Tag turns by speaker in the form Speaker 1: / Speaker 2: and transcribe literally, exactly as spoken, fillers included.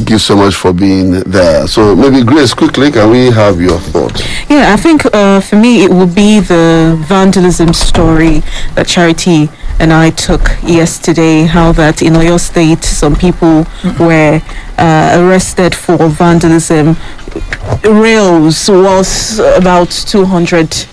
Speaker 1: Thank you so much for being there. So maybe Grace, quickly, can we have your thoughts?
Speaker 2: Yeah, I think uh, for me it would be the vandalism story that Charity and I took yesterday. How that in Oyo State, some people were uh, arrested for vandalism. Rails was about two hundred